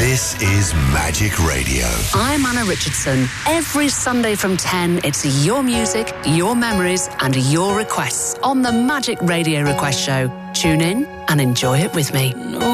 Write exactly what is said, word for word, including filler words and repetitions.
This is Magic Radio. I'm Anna Richardson. Every Sunday from ten, it's your music, your memories, and your requests on the Magic Radio Request Show. Tune in and enjoy it with me. No